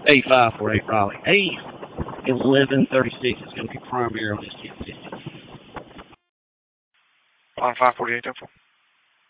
8548 Raleigh. 1136 is going to be primary on this 1050. On 548 Temple.